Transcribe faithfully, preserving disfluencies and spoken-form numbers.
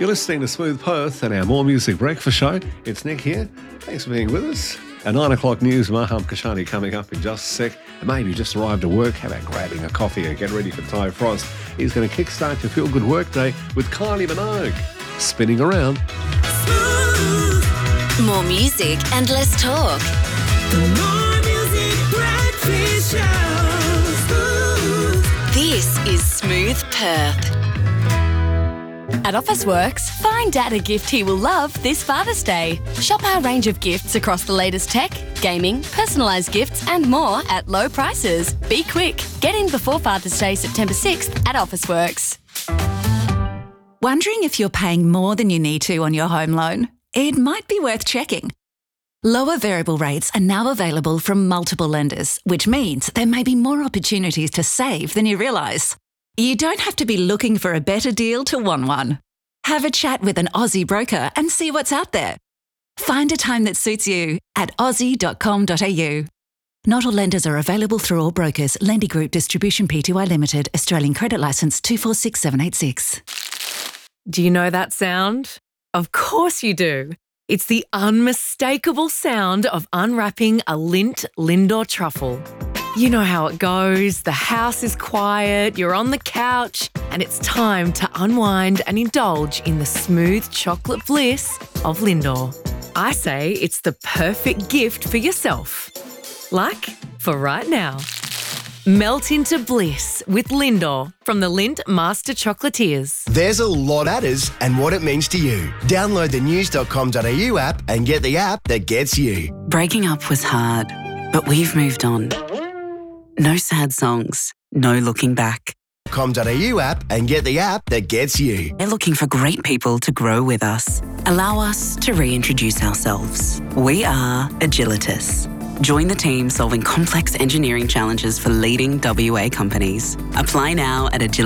You're listening to Smooth Perth and our More Music Breakfast Show. It's Nick here. Thanks for being with us. At nine o'clock news, Maham Kashani coming up in just a sec. And maybe you just arrived at work. How about grabbing a coffee and get ready for Ty Frost? He's going to kickstart your feel-good workday with Kylie Minogue. Spinning around. More music and less talk. The More Music Breakfast Show. This is Smooth Perth. At Officeworks, find Dad a gift he will love this Father's Day. Shop our range of gifts across the latest tech, gaming, personalised gifts and more at low prices. Be quick. Get in before Father's Day, September sixth at Officeworks. Wondering if you're paying more than you need to on your home loan? It might be worth checking. Lower variable rates are now available from multiple lenders, which means there may be more opportunities to save than you realise. You don't have to be looking for a better deal to want one. Have a chat with an Aussie broker and see what's out there. Find a time that suits you at aussie dot com dot a u. Not all lenders are available through all brokers. Lendy Group Distribution Pty Limited, Australian Credit Licence two four six seven eight six. Do you know that sound? Of course you do. It's the unmistakable sound of unwrapping a Lindt Lindor truffle. You know how it goes. The house is quiet, you're on the couch, and it's time to unwind and indulge in the smooth chocolate bliss of Lindor. I say it's the perfect gift for yourself. Like for right now. Melt into bliss with Lindor from the Lindt Master Chocolatiers. There's a lot at us and what it means to you. Download the news dot com dot a u app and get the app that gets you. Breaking up was hard, but we've moved on. No sad songs, no looking back. .com.au app and get the app that gets you. They're looking for great people to grow with us. Allow us to reintroduce ourselves. We are Agilitas. Join the team solving complex engineering challenges for leading W A companies. Apply now at agilitas.